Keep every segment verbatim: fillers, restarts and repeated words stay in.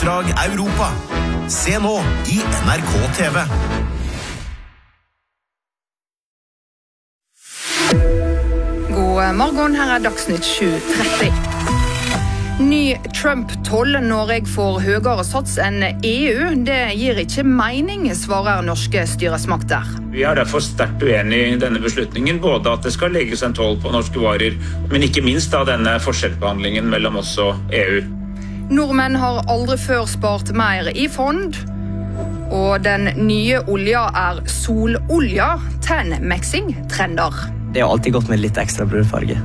Drag Europa. Se nå i N R K T V. God morgen, her er Dagsnytt sju tretti. Ny Trump-toll Norge får høyere sats enn E U. Det gir ikke mening, svarer norske styresmakter. Vi er derfor sterkt uenig i denne beslutningen, både at det skal legges en toll på norske varer, men ikke minst av denne forskjellsbehandlingen mellom oss og E U. Nordmenn har aldri før spart mer i fond, og den nye olja er sololja, ten-maxing-trender. Det har alltid gått med litt ekstra brunfarge.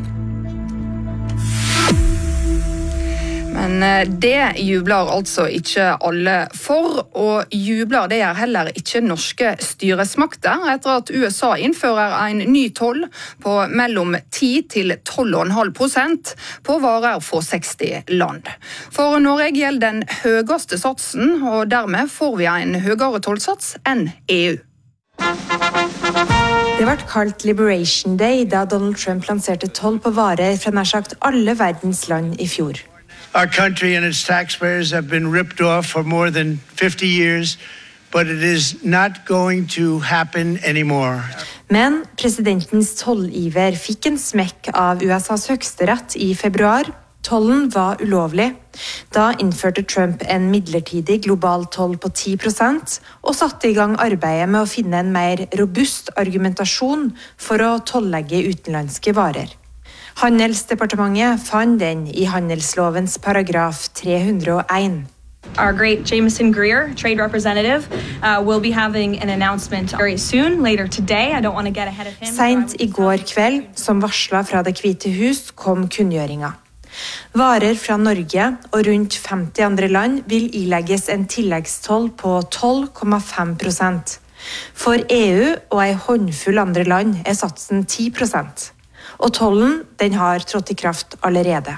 Men det jubler altså ikke alle for, og jubler det er heller ikke norske styresmakter etter at U S A innfører en ny toll på mellom ti til tolv komma fem prosent på varer fra seksti land. For Norge gjelder den høyeste satsen, og dermed får vi en høyere tollsats enn E U. Det ble kalt Liberation Day da Donald Trump lanserte toll på varer fra nær sagt alle verdens land i fjor. Our country and its taxpayers have been ripped off for more than fifty years, but it is not going to happen anymore. Men presidentens tolliver fikk en smekk av U S A's høyesterett i februar. Tollen var ulovlig. Da innførte Trump en midlertidig global toll på ti prosent og satte i gang arbeidet med å finne en mer robust argumentasjon for å tollegge utenlandske varer. Handelsdepartementet fant den i handelslovens paragraf tre hundre og en. Our great Jameson Greer, trade representative, uh, will be having an announcement very soon, later today. I don't want to get ahead of him. Sent i går kveld, som varslet fra Det hvite hus, kom kunngjøringa. Varer fra Norge og rundt femti andre land vil ilegges en tilleggstoll på tolv komma fem prosent. For E U og en håndfull andre land er satsen ti prosent. Og tollen den har trådt i kraft allerede.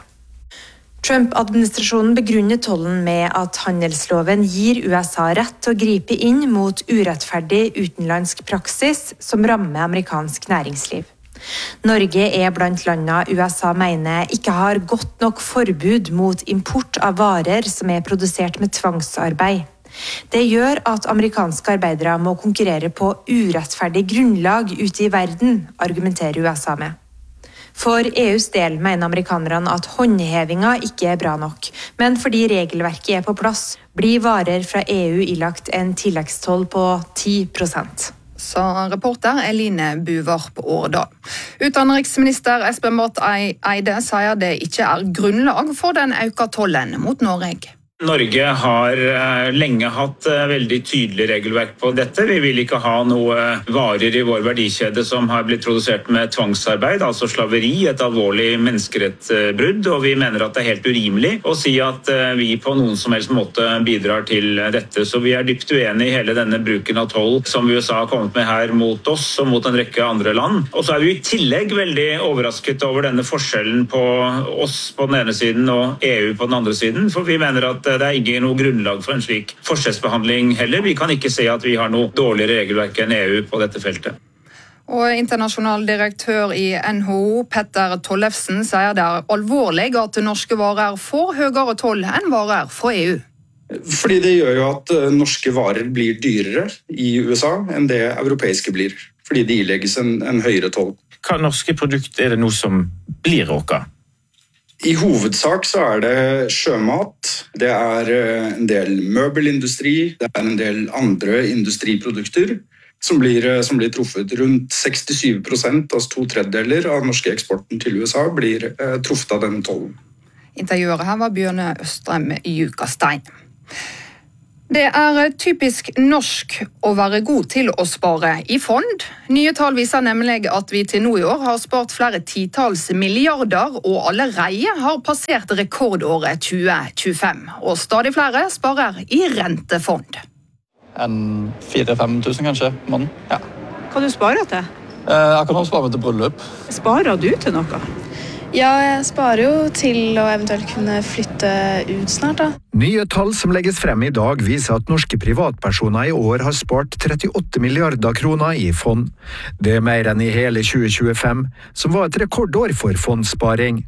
Trump-administrasjonen begrunner tollen med at handelsloven gir U S A rett til å gripe inn mot urettferdig utenlandsk praksis som rammer amerikansk næringsliv. Norge er blant landene U S A mener ikke har godt nok forbud mot import av varer som er produsert med tvangsarbeid. Det gjør at amerikanske arbeidere må konkurrere på urettferdig grunnlag ute i verden, argumenterer U S A med. For E U's del mener amerikanerne at håndhevinga ikke er bra nok, men fordi regelverket er på plass, blir varer fra E U ilagt en tilleggstoll på ti prosent. Sa reporter Eline Buvar på Årdal. Utenriksminister Espen Barth Eide sier det ikke er grunnlag for den økte tollen mot Norge. Norge har lenge hatt veldig tydelig regelverk på dette. Vi vil ikke ha noe varer i vår verdikjede som har blitt produsert med tvangsarbeid, altså slaveri, et alvorlig menneskerettsbrudd, og vi mener at det er helt urimelig å si at vi på noen som helst måte bidrar til dette. Så vi er dypt uenige i hele denne bruken av toll som U S A har kommet med her mot oss og mot en rekke andre land. Og så er vi i tillegg veldig overrasket over denne forskjellen på oss på den ene siden og E U på den andre siden, for vi mener at det er ikke noe grunnlag for en slik forskjellsbehandling heller. Vi kan ikke se at vi har noe dårligere regelverk enn E U på dette feltet. Og internasjonal direktør i N H O, Petter Tollefsen, sier det er alvorlig at norske varer får høyere toll enn varer fra E U. Fordi det gjør jo at norske varer blir dyrere i U S A enn det europeiske blir. Fordi det ilegges en, en høyere toll. Hva norske produkt er det nå som blir råka? I hovedsak så er det sjømat, det er en del møbelindustri, det er en del andre industriprodukter som blir, som blir truffet. Rundt sekstisju prosent, altså to tredjedeler av den norske eksporten til U S A blir eh, truffet av denne tollen. Intervjuere her var Bjørne Østrem Jukastein. Det er typisk norsk å være god til å spare i fond. Nye tall viser nemlig at vi til nå i år har spart flere titalls milliarder og allerede har passert rekordåret tjue tjuefem. Og stadig flere sparer i rentefond. En fire-fem tusen kanskje, måneden. Ja. Hva du sparer til? Jeg kan også spare til bryllup. Sparer du til noe? Ja, jeg sparer jo til å eventuelt kunne flytte ut snart da. Nye tall som legges frem i dag viser at norske privatpersoner i år har spart trettiåtte milliarder kroner i fond. Det er mer enn i hele tjue tjuefem, som var et rekordår for fondsparing.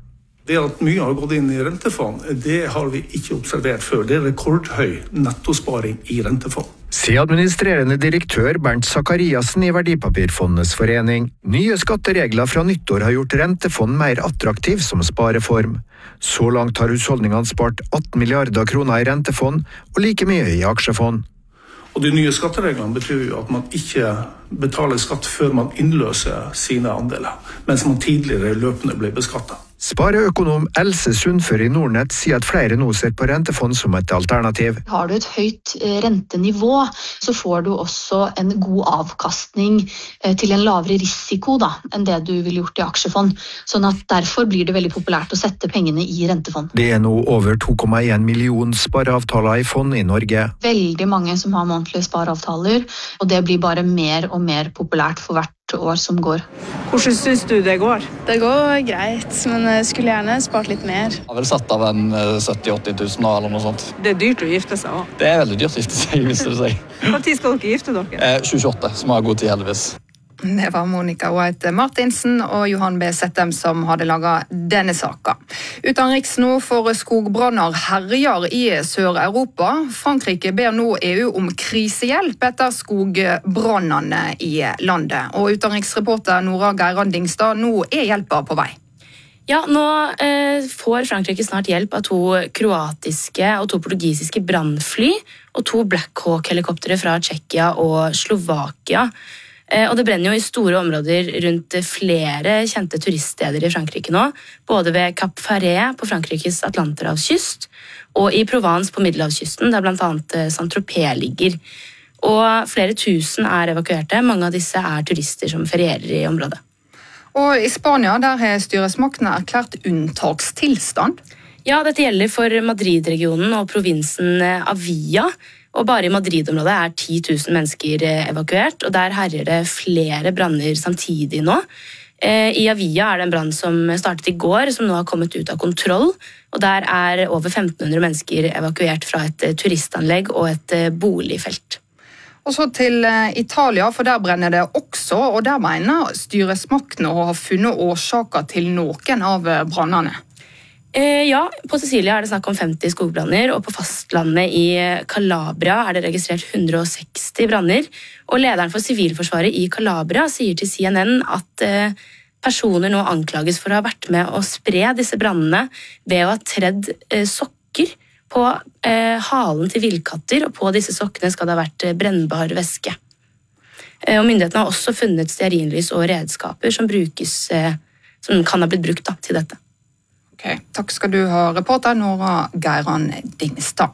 Det at mye har gått inn i rentefond, det har vi ikke observert før. Det er rekordhøy nettosparing i rentefond. Sier administrerende direktør Bernt Zakariassen i Verdipapirfondenes forening. Nye skatteregler fra nyttår har gjort rentefond mer attraktiv som spareform. Så langt har husholdningene spart atten milliarder kroner i rentefond og like mye i aksjefond. Og de nye skattereglene betyr jo at man ikke betaler skatt før man innløser sine andeler, mens man tidligere løpende ble beskattet. Spareøkonom Else Sundfør i Nordnett sier at flere nå ser på rentefond som et alternativ. Har du et høyt rentenivå, så får du også en god avkastning til en lavere risiko da, enn det du ville gjort i aksjefond. Sånn at derfor blir det veldig populært å sette pengene i rentefond. Det er nå over to komma en million spareavtaler i fond i Norge. Veldig mange som har månedlige spareavtaler, og det blir bare mer og mer populært for hvert år som går. Hvordan synes du det går? Det går greit, men jeg skulle gjerne spart litt mer. Jeg har vel satt av en sytti til åtti tusen da, eller noe sånt. Det er dyrt å gifte seg også. Det er veldig dyrt å gifte seg, visste du seg. Hva tid skal dere gifte dere? Eh, tjue tjueåtte, som har god tid heldigvis. Det var Monica White Martinsen og Johan B. Settem som hadde laget denne saka. Utenriks nå for skogbranner herjer i Sør-Europa. Frankrike ber nå E U om krisehjelp etter skogbrannene i landet. Og utenriksreporter Nora Geiran Dingstad, nå er hjelpa på vei. Ja, nå eh, får Frankrike snart hjelp av to kroatiske og to portugisiske brannfly og to Black Hawk-helikoptere fra Tsjekkia og Slovakia. Og det brenner jo i store områder rundt flere kjente turiststeder i Frankrike nå, både ved Cap Ferret på Frankrikes Atlanterhavskyst og i Provence på Middelhavskysten, der blant annet Saint-Tropez ligger. Og flere tusen er evakuerte, mange av disse er turister som ferierer i området. Og i Spania, der har styresmaktene erklært unntakstilstand. Ja, dette gjelder for Madrid-regionen og provinsen Avia. Og bare i Madrid-området er ti tusen mennesker evakuert, og der herjer det flere branner samtidig nå. I Avia er det en brann som startet i går, som nå har kommet ut av kontroll, og der er over femten hundre mennesker evakuert fra et turistanlegg og et boligfelt. Og så til Italia, for der brenner det også, og der mener styresmaktene å ha funnet årsaker til noen av brannene. Eh, ja, på Sicilia er det snakk om femti skogbranner, og på fastlandet i Calabria er det registrert hundre og seksti branner. Og lederen for sivilforsvaret i Calabria sier til C N N at eh, personer nå anklages for å ha vært med å spre disse brannene ved å ha tredd eh, sokker på eh, halen til villkatter, og på disse sokkene skal det ha vært eh, brennbar væske. Eh, og myndighetene har også funnet stearinlys og redskaper som, brukes, eh, som kan ha blitt brukt da, til dette. Okay. Takk skal du ha, reporter Nora Geiran Dingstad.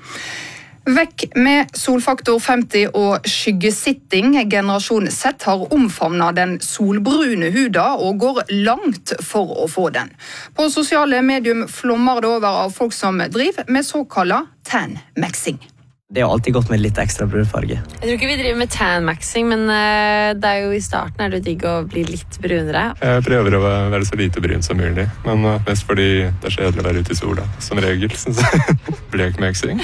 Vekk med solfaktor femti og skyggesitting. Generasjon Z har omfavnet den solbrune huda og går langt for å få den. På sosiale medium flommer det over av folk som driver med såkalt tan-maxing. Det er jo alltid godt med litt ekstra brunfarge. Jeg tror ikke vi driver med tan-maxing, men det er jo i starten er det digg å bli litt brunere. Jeg prøver å være så lite brun som mulig, men mest fordi det er kjedelig å være ute i sola. Som regel, synes jeg. Blek-maxing.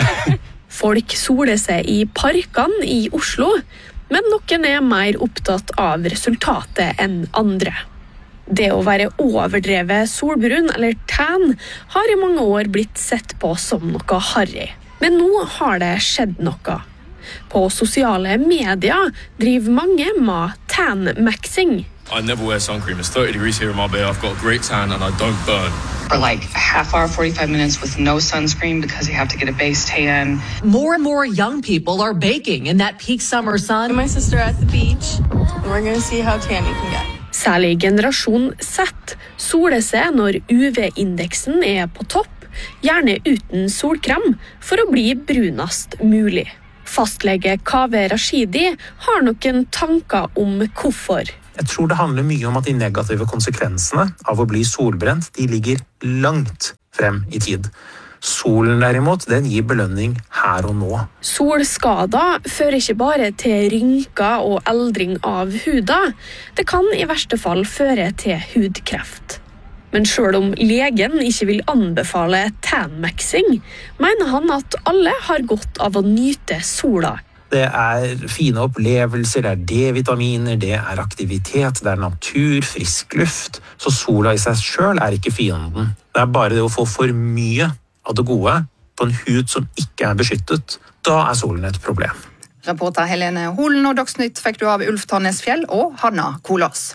Folk soler seg i parkene i Oslo, men noen er mer opptatt av resultatet enn andre. Det å være overdrevet solbrun eller tan har i mange år blitt sett på som noe harry. Men nå har det skjedd noe. På sosiale medier driver mange med tan-maxing. I never wear sun cream. It's thirty degrees here in Marbella. I've got a great tan and I don't burn. For like a half hour, forty-five minutes with no sunscreen because you have to get a base tan. More and more young people are baking in that peak summer sun. My sister at the beach, and we're going to see how tan you can get. Særlig generasjon Z soler seg når U V-indeksen er på topp, gjerne uten solkrem, for å bli brunast mulig. Fastlege Kaveh Rashidi har noen tanker om hvorfor. Jeg tror det handler mye om at de negative konsekvensene av å bli solbrent, de ligger langt frem i tid. Solen derimot, den gir belønning her og nå. Solskader fører ikke bare til rynker og eldring av huda. Det kan i verste fall føre til hudkreft. Men selv om legen ikke vil anbefale tan-maxing, mener han at alle har godt av å nyte sola. Det er fine opplevelser, det er D-vitaminer, det er aktivitet, det er natur, frisk luft. Så sola i seg selv er ikke fienden. Det er bare det å få for mye av det gode på en hud som ikke er beskyttet. Da er solen et problem. Reporter Helene Holen og Dagsnytt fikk du av Ulf Tannes Fjell og Hanna Kolås.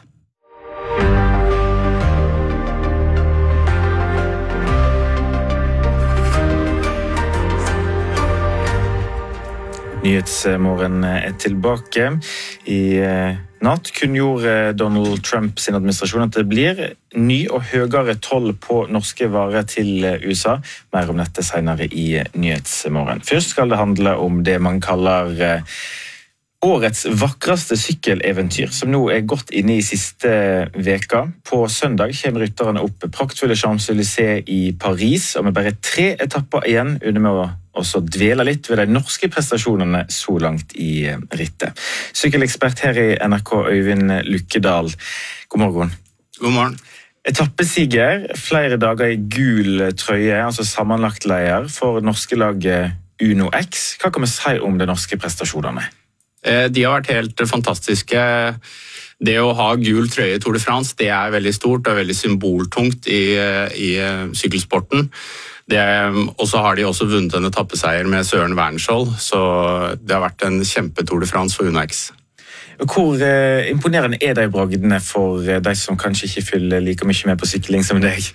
Nyhetsmorgen er tilbake. I natt kunngjorde Donald Trump sin administrasjon at det blir ny og høyere toll på norske varer til U S A. Mer om dette senere i Nyhetsmorgen. Først skal det handle om det man kaller årets vakreste sykkeleventyr, som nå er gått inn i siste veka. På søndag kommer rytterne opp praktfulle Champs-Élysées i Paris, og med bare tre etapper igjen under med å også dvele litt ved de norske prestasjonene så langt i rittet. Sykkelekspert her i N R K, Øyvind Lukkedal. God morgen. God morgen. Etappesiger, flere dager i gul trøye, altså sammenlagt leier for norske laget Uno X. Hva kan vi si om de norske prestasjonene? De har vært helt fantastiske. Det å ha gul trøye i Tour de France, det er veldig stort og veldig symboltungt i, i sykkelsporten. Og så har de også vunnet en etappeseier med Søren Wernskjold, så det har vært en kjempe Tour de France for Uno X. Hvor eh, imponerende er de bragdene for de som kanskje ikke følger like mye med på sykling som deg?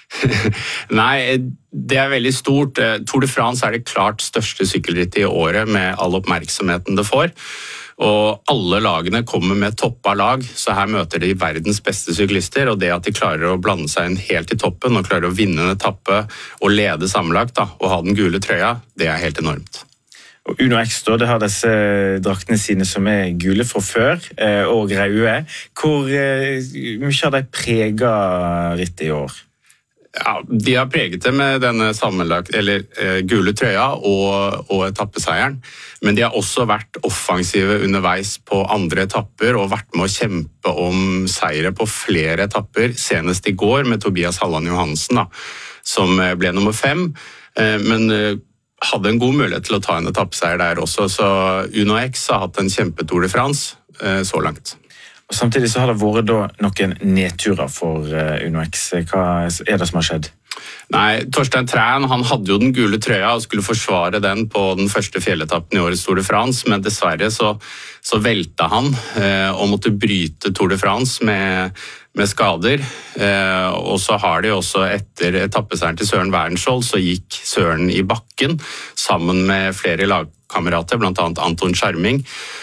Nei, det er veldig stort. Tour de France er det klart største sykkelrittet i året med all oppmerksomheten det får. Og alle lagene kommer med toppa lag, så her møter de verdens beste syklister, og det at de klarer å blande seg inn helt i toppen og klarer å vinne en etappe og lede sammenlagt da, og ha den gule trøya, det er helt enormt. Og Uno X da, det har disse draktene sine som er gule fra før, og røde. Hvor mye har de preget rittet i år? Ja, de har preget det med denne sammenlagt, eller eh, gule trøya og, og etappeseieren, men de har også vært offensive underveis på andre etapper og vært med å kjempe om seire på flere etapper, senest i går med Tobias Halland Johansen, da, som ble nummer fem, eh, men eh, hadde en god mulighet til å ta en etappeseier der også, så Uno X har hatt en kjempe Tour de France eh, så langt. Og samtidig så har det vært da noen nedturer for Uno X. Hva er det som har skjedd? Nei, Torstein Træn, han hadde jo den gule trøya og skulle forsvare den på den første fjelletappen i årets Tour de France, men dessverre så, så velta han eh, og måtte bryte Tour de France med, med skader. Eh, og så har de også etter etappeseieren til Søren Wernskjold, så gikk Søren i bakken sammen med flere lagkamerater, blant annet Anton Charming,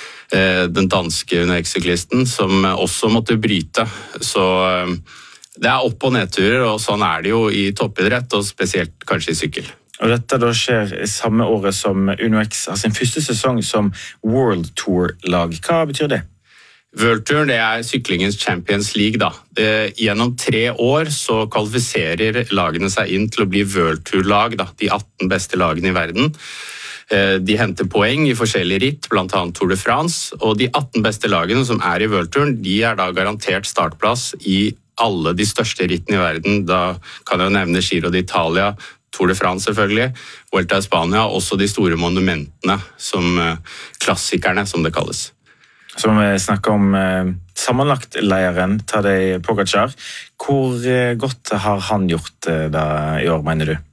den danske Uno X-syklisten, som også måtte bryte. Så det er opp- og nedturer, og sånn er det jo i toppidrett, og spesielt kanskje i sykkel. Og dette da skjer samme året som Uno X har sin første sesong som World Tour-lag. Hva betyr det? World Tour, det er syklingens Champions League, da. Det, gjennom tre år så kvalifiserer lagene seg inn til å bli World Tour-lag, da. De atten beste lagene i verden. De henter poeng i forskjellige ritt, blant annet Tour de France, og de atten beste lagene som er i World Touren, de er da garantert startplass i alle de største rittene i verden. Da kan jeg jo nevne Giro d'Italia, Tour de France selvfølgelig, Vuelta a Spania, også de store monumentene, som klassikerne, som det kalles. Så vi snakker om eh, sammenlagt-leieren, Tadej Pogačar. Hvor eh, godt har han gjort eh, da i år, mener du?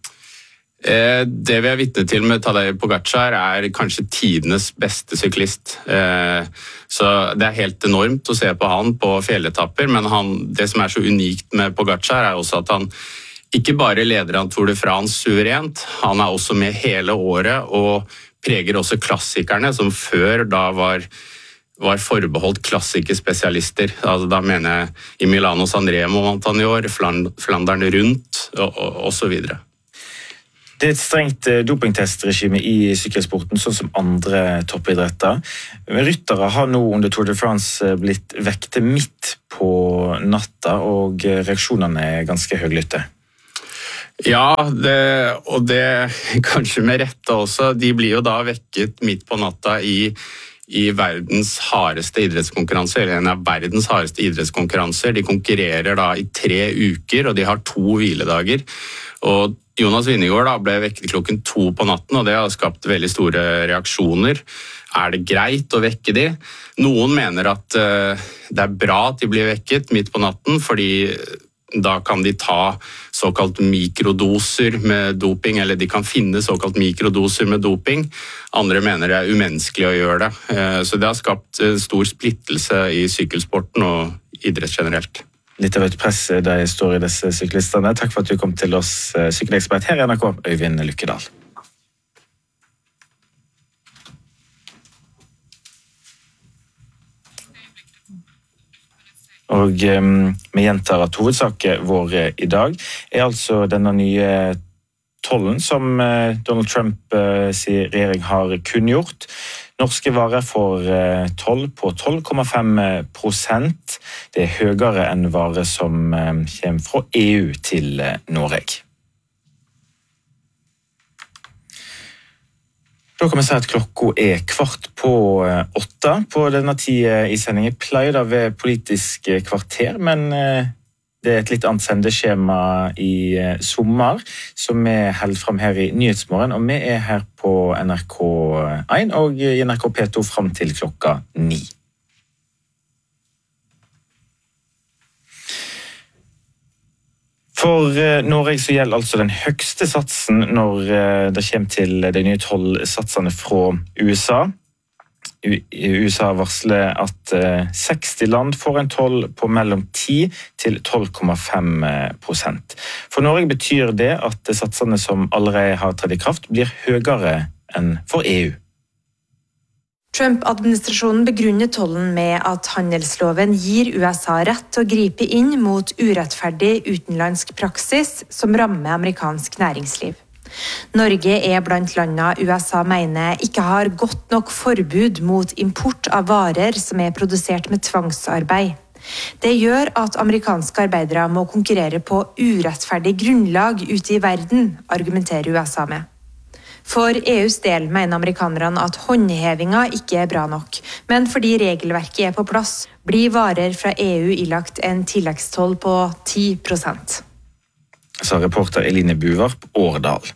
Det vi er vitne til med Tadej Pogačar er kanskje tidenes beste syklist. Så det er helt enormt å se på han på fjelletapper, men han, det som er så unikt med Pogačar er også at han ikke bare leder han Tour de France suverent, han er også med hele året og preger også klassikerne som før da var, var forbeholdt klassikerspesialister. Altså, da mener jeg i Milano Sanremo vant han i år, Flandern rundt og, og, og så videre. Det er et strengt dopingtestregime i sykkelsporten, sånn som andre toppidretter. Ryttere har nå under Tour de France blitt vektet midt på natta, og reaksjonene er ganske høylytte. Ja, det, og det kanskje med rette også. De blir jo da vekket midt på natta i, i verdens hardeste idrettskonkurranse, eller en av verdens hardeste idrettskonkurranser. De konkurrerer da i tre uker, og de har to hviledager. Og Jonas Vingegaard da ble vekket klokken to på natten, og det har skapt veldig store reaksjoner. Er det greit å vekke de? Noen mener at uh, det er bra at de blir vekket midt på natten, fordi da kan de ta såkalt mikrodoser med doping, eller de kan finne såkalt mikrodoser med doping. Andre mener det er umenneskelig å gjøre det. Uh, så det har skapt uh, stor splittelse i sykkelsporten og idrett generelt. Litt av et press der står i disse syklistene. Takk for at du kom til oss, sykkelekspert her i N R K, Øyvind Lykkedal. Og um, vi gjentar at hovedsaken vår i dag er altså denne nye tollen som uh, Donald Trump uh, sin regjering har kunngjort. Norske varer får uh, toll på tolv komma fem prosent. Det er høyere enn varer som uh, kommer fra E U til uh, Norge. Da kan vi si at klokka er kvart på uh, åtte på denne tiden i sendingen. Jeg pleier da ved politisk kvarter, men uh, det er et litt annet sendeskjema i uh, sommer, som vi holder frem her i Nyhetsmorgen, og vi er her på N R K én og i N R K P to frem til klokka ni. For uh, Norge så gjelder altså den høgste satsen når uh, det kommer til de nye tollsatsene fra U S A. U S A varsler at uh, seksti land får en toll på mellom ti til tolv komma fem prosent. For Norge betyr det at satsene som allerede har trådt i kraft blir høyere enn for E U. Trump-administrasjonen begrunner tollen med at handelsloven gir U S A rett til å gripe inn mot urettferdig utenlandsk praksis som rammer amerikansk næringsliv. Norge er blant landene U S A mener ikke har godt nok forbud mot import av varer som er produsert med tvangsarbeid. Det gjør at amerikanske arbeidere må konkurrere på urettferdig grunnlag ute i verden, argumenterer U S A med. For E U's del mener amerikanerne at håndhevinga ikke er bra nok, men fordi regelverket er på plass, blir varer fra E U ilagt en tilleggstoll på ti prosent. Sa reporter Eline Buvarp, Årdal.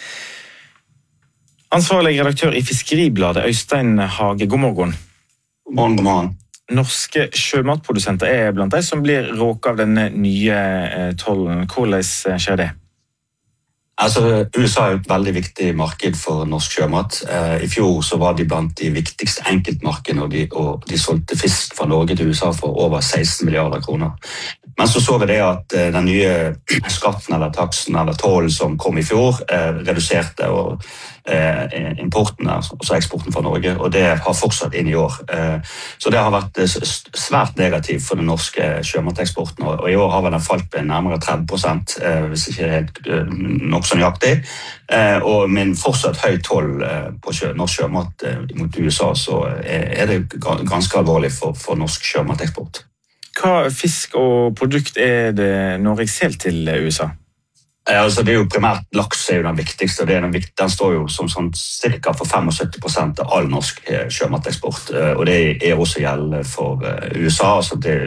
Ansvarlig redaktør i Fiskeribladet, Øystein Hage, god morgen. God morgen, god morgen. Norske sjømatprodusenter er blant de som blir råket av denne nye tollen. Hvordan skjer det? Altså, U S A er et veldig viktig marked for norsk sjømat. I fjor så var de blant de viktigste enkeltmarkedene, og de, og de solgte fisk fra Norge til U S A for over seksten milliarder kroner. Men så så vi det at den nye skatten eller taksen eller tollen som kom i fjor eh, reduserte og, eh, importen, altså eksporten fra Norge, og det har fortsatt inn i år. Eh, så det har vært svært negativt for den norske sjømateksporten, og, og i år har den falt med nærmere tretti prosent, eh, hvis ikke helt eh, nok så nøyaktig. Eh, og med en fortsatt høy toll eh, på sjø, norsk sjømat eh, mot U S A, så er, er det ganske alvorlig for, for norsk sjømateksport. Hva fisk og produkt er det Norge selger til U S A? Ja, altså det er jo primært laks er jo den viktigste, og det er den, viktigste. Den står jo som sånn cirka for syttifem prosent av all norsk sjømateksport, og det er også gjeldende for U S A, så det,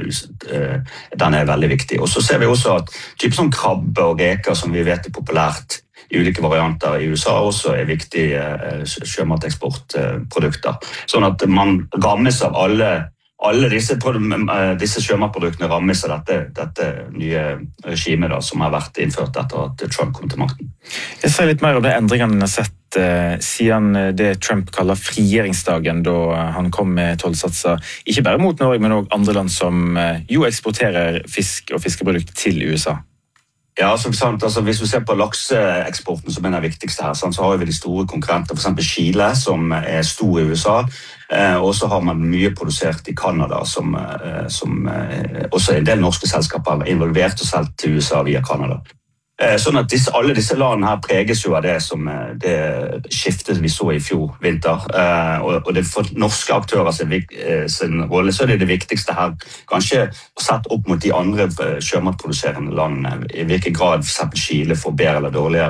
den er veldig viktig. Og så ser vi også at type sånn krabbe og reker som vi vet er populært i ulike varianter i U S A også er viktige sjømateksportprodukter. Sånn at man rammes av alle Alle disse, disse sjømatproduktene rammes av dette, dette nye regimet da, som har vært innført etter at Trump kom til makten. Jeg ser litt mer om de endringene vi har sett eh, siden det Trump kaller frigjøringsdagen, da han kom med tollsatser, ikke bare mot Norge, men også andre land som eh, jo eksporterer fisk og fiskeprodukt til U S A. Ja, så, sant, altså, hvis vi ser på lakseeksporten som er den viktigste her, sant, så har vi de store konkurrenter, for eksempel Chile, som er stor i U S A, eh, og så har man mye produsert i Canada, som, eh, som eh, også en del norske selskaper er involvert og selv til U S A via Canada. Eh, sånn at disse, alle disse landene her preges jo av det som det skiftet vi så i fjor vinter, eh, og, og det for norske aktører sin, eh, sin rolle, så er det det viktigste her, kanskje sett opp mot de andre sjømatproduserende landene, i hvilken grad for eksempel Chile får bedre eller dårligere